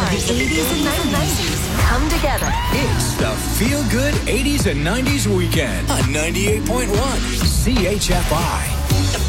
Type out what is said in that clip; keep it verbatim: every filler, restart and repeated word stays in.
the eighties and nineties come together. It's the Feel Good eighties and nineties Weekend on ninety-eight point one C H F I.